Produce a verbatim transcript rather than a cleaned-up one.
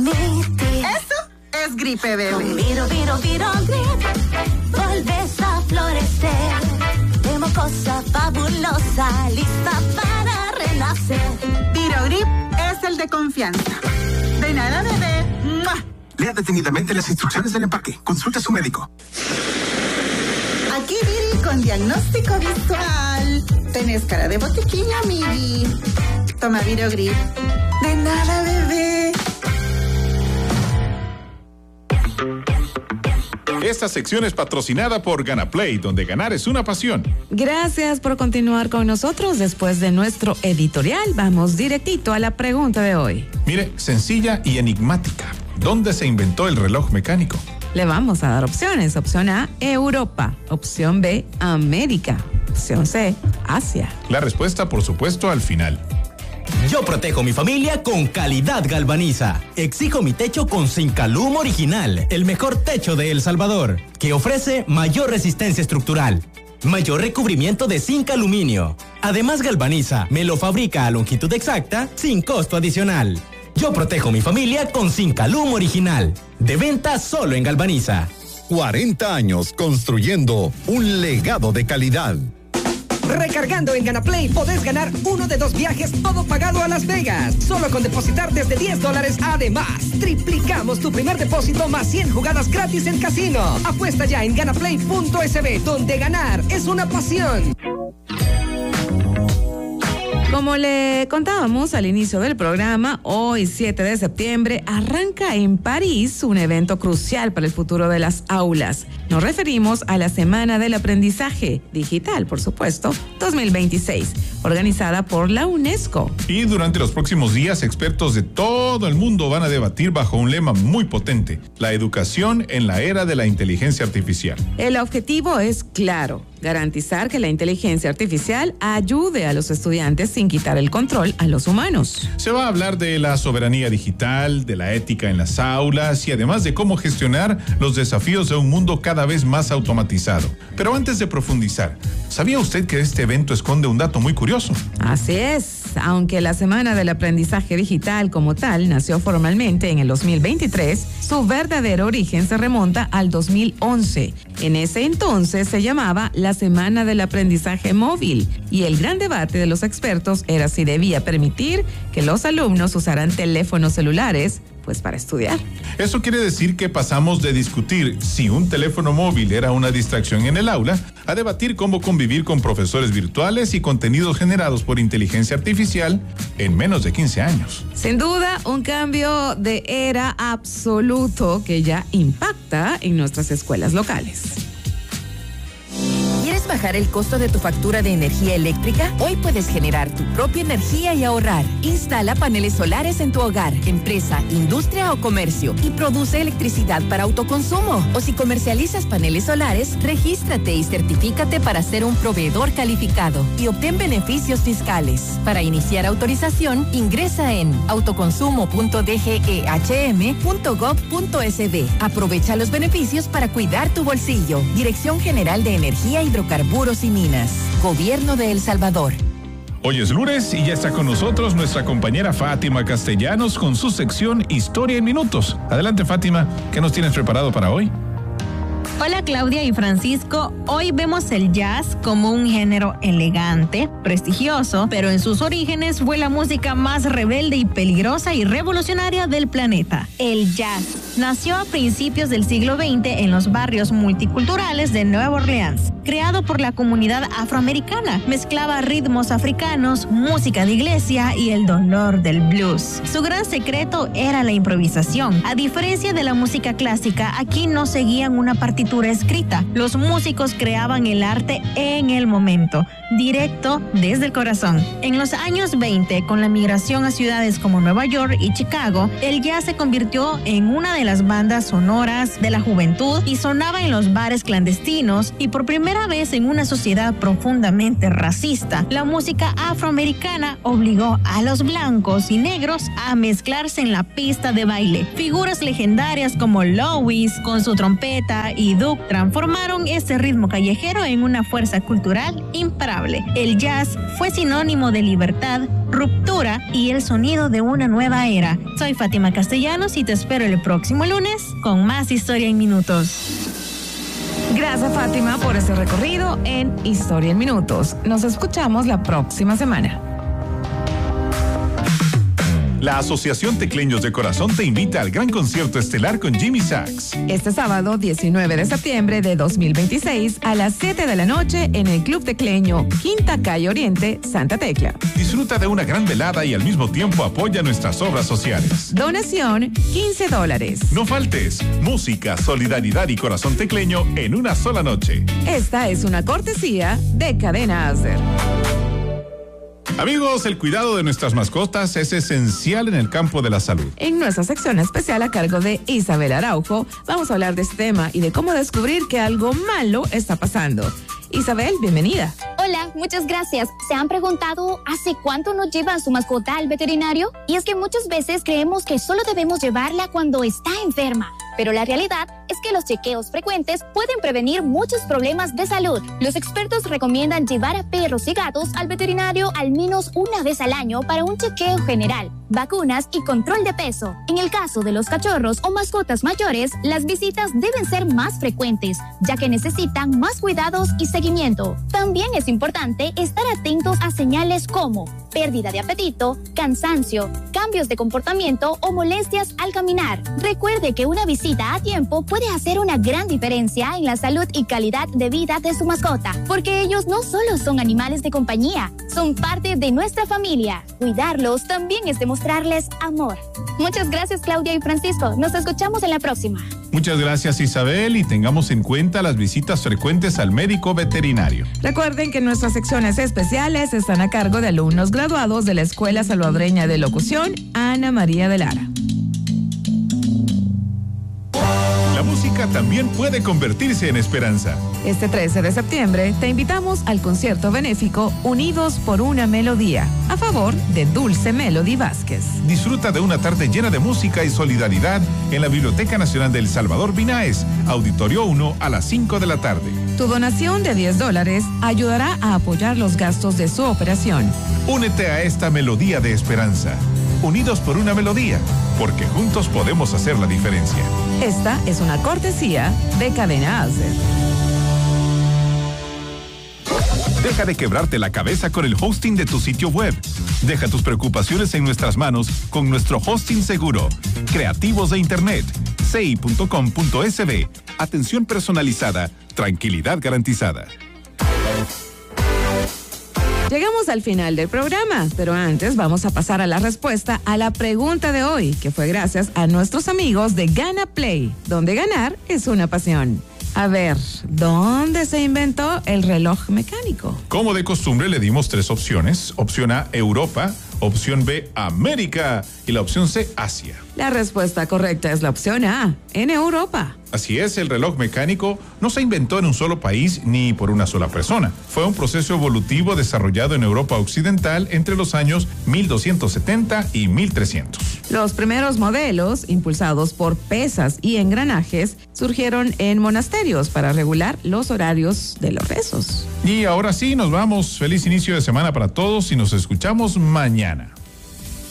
dermitis. Eso es gripe, bebé. Con Viro, Viro, Viro Grip volves a florecer. De mocosa fabulosa, lista para renacer. Viro Grip es el de confianza. De nada, bebé. ¡Mua! Lea detenidamente las instrucciones del empaque. Consulte a su médico. Aquí Viri con diagnóstico visual. Tenés cara de botiquín, amigui. Toma Viro Grip. De nada, bebé. Esta sección es patrocinada por GanaPlay, donde ganar es una pasión. Gracias por continuar con nosotros. Después de nuestro editorial, vamos directito a la pregunta de hoy. Mire, sencilla y enigmática. ¿Dónde se inventó el reloj mecánico? Le vamos a dar opciones. Opción A, Europa. Opción B, América. Opción C, Asia. La respuesta, por supuesto, al final. Yo protejo mi familia con Calidad Galvaniza. Exijo mi techo con Zincalum Original, el mejor techo de El Salvador, que ofrece mayor resistencia estructural, mayor recubrimiento de zinc aluminio. Además, Galvaniza me lo fabrica a longitud exacta sin costo adicional. Yo protejo mi familia con Zincalum Original. De venta solo en Galvaniza. cuarenta años construyendo un legado de calidad. Recargando en GanaPlay podés ganar uno de dos viajes todo pagado a Las Vegas. Solo con depositar desde diez dólares. Además, triplicamos tu primer depósito más cien jugadas gratis en casino. Apuesta ya en ganaplay punto es be, donde ganar es una pasión. Como le contábamos al inicio del programa, hoy siete de septiembre arranca en París un evento crucial para el futuro de las aulas. Nos referimos a la Semana del Aprendizaje Digital, por supuesto, dos mil veintiséis, organizada por la UNESCO. Y durante los próximos días, expertos de todo el mundo van a debatir bajo un lema muy potente: la educación en la era de la inteligencia artificial. El objetivo es claro: garantizar que la inteligencia artificial ayude a los estudiantes sin quitar el control a los humanos. Se va a hablar de la soberanía digital, de la ética en las aulas y además de cómo gestionar los desafíos de un mundo cada vez más automatizado. Pero antes de profundizar, ¿sabía usted que este evento esconde un dato muy curioso? Así es. Aunque la Semana del Aprendizaje Digital como tal nació formalmente en el dos mil veintitrés, su verdadero origen se remonta al dos mil once. En ese entonces se llamaba la Semana del Aprendizaje Móvil y el gran debate de los expertos era si debía permitir que los alumnos usaran teléfonos celulares pues para estudiar. Eso quiere decir que pasamos de discutir si un teléfono móvil era una distracción en el aula a debatir cómo convivir con profesores virtuales y contenidos generados por inteligencia artificial en menos de quince años. Sin duda, un cambio de era absoluto que ya impacta en nuestras escuelas locales. ¿Quieres bajar el costo de tu factura de energía eléctrica? Hoy puedes generar tu propia energía y ahorrar. Instala paneles solares en tu hogar, empresa, industria o comercio y produce electricidad para autoconsumo. O si comercializas paneles solares, regístrate y certifícate para ser un proveedor calificado y obtén beneficios fiscales. Para iniciar autorización, ingresa en autoconsumo punto d g e h m punto gov punto s b. Aprovecha los beneficios para cuidar tu bolsillo. Dirección General de Energía y Hidrocarburos y Minas. Gobierno de El Salvador. Hoy es lunes y ya está con nosotros nuestra compañera Fátima Castellanos con su sección Historia en Minutos. Adelante, Fátima, ¿qué nos tienes preparado para hoy? Hola Claudia y Francisco, hoy vemos el jazz como un género elegante, prestigioso, pero en sus orígenes fue la música más rebelde y peligrosa y revolucionaria del planeta. El jazz nació a principios del siglo veinte en los barrios multiculturales de Nueva Orleans. Creado por la comunidad afroamericana, mezclaba ritmos africanos, música de iglesia y el dolor del blues. Su gran secreto era la improvisación. A diferencia de la música clásica, aquí no seguían una partitura escrita. Los músicos creaban el arte en el momento, directo desde el corazón. En los años veinte, con la migración a ciudades como Nueva York y Chicago, el jazz se convirtió en una de las bandas sonoras de la juventud y sonaba en los bares clandestinos, y por primera vez en una sociedad profundamente racista, la música afroamericana obligó a los blancos y negros a mezclarse en la pista de baile. Figuras legendarias como Louis, con su trompeta, y Duke transformaron este ritmo callejero en una fuerza cultural imparable. El jazz fue sinónimo de libertad, ruptura y el sonido de una nueva era. Soy Fátima Castellanos y te espero el próximo lunes con más Historia en Minutos. Gracias, Fátima, por ese recorrido en Historia en Minutos. Nos escuchamos la próxima semana. La Asociación Tecleños de Corazón te invita al gran concierto estelar con Jimmy Sachs. Este sábado diecinueve de septiembre de dos mil veintiséis a las siete de la noche en el Club Tecleño, Quinta Calle Oriente, Santa Tecla. Disfruta de una gran velada y al mismo tiempo apoya nuestras obras sociales. Donación quince dólares. No faltes. Música, solidaridad y corazón tecleño en una sola noche. Esta es una cortesía de Cadena Acer. Amigos, el cuidado de nuestras mascotas es esencial en el campo de la salud. En nuestra sección especial a cargo de Isabel Araujo, vamos a hablar de este tema y de cómo descubrir que algo malo está pasando. Isabel, bienvenida. Hola, muchas gracias. ¿Se han preguntado hace cuánto nos lleva su mascota al veterinario? Y es que muchas veces creemos que solo debemos llevarla cuando está enferma. Pero la realidad es que los chequeos frecuentes pueden prevenir muchos problemas de salud. Los expertos recomiendan llevar a perros y gatos al veterinario al menos una vez al año para un chequeo general, vacunas y control de peso. En el caso de los cachorros o mascotas mayores, las visitas deben ser más frecuentes, ya que necesitan más cuidados y seguimiento. También es importante estar atentos a señales como pérdida de apetito, cansancio, cambios de comportamiento o molestias al caminar. Recuerde que una visita a tiempo puede hacer una gran diferencia en la salud y calidad de vida de su mascota, porque ellos no solo son animales de compañía, son parte de nuestra familia. Cuidarlos también es demostrarles amor. Muchas gracias, Claudia y Francisco. Nos escuchamos en la próxima. Muchas gracias, Isabel, y tengamos en cuenta las visitas frecuentes al médico veterinario. Recuerden que nuestras secciones especiales están a cargo de alumnos graduados de la Escuela Salvadoreña de Locución, Ana María de Lara. La música también puede convertirse en esperanza. Este trece de septiembre te invitamos al concierto benéfico Unidos por una Melodía, a favor de Dulce Melody Vázquez. Disfruta de una tarde llena de música y solidaridad en la Biblioteca Nacional de El Salvador Binaes, Auditorio uno a las cinco de la tarde. Tu donación de diez dólares ayudará a apoyar los gastos de su operación. Únete a esta melodía de esperanza. Unidos por una melodía, porque juntos podemos hacer la diferencia. Esta es una cortesía de Cadena Acer. Deja de quebrarte la cabeza con el hosting de tu sitio web. Deja tus preocupaciones en nuestras manos con nuestro hosting seguro. Creativos de Internet. C I punto com punto S B. Atención personalizada. Tranquilidad garantizada. Llegamos al final del programa, pero antes vamos a pasar a la respuesta a la pregunta de hoy, que fue gracias a nuestros amigos de Gana Play, donde ganar es una pasión. A ver, ¿dónde se inventó el reloj mecánico? Como de costumbre le dimos tres opciones. Opción A, Europa. Opción B, América. Y la opción C, Asia. La respuesta correcta es la opción A, en Europa. Así es, el reloj mecánico no se inventó en un solo país ni por una sola persona. Fue un proceso evolutivo desarrollado en Europa Occidental entre los años mil doscientos setenta y mil trescientos. Los primeros modelos, impulsados por pesas y engranajes, surgieron en monasterios para regular los horarios de los rezos. Y ahora sí, nos vamos. Feliz inicio de semana para todos y nos escuchamos mañana.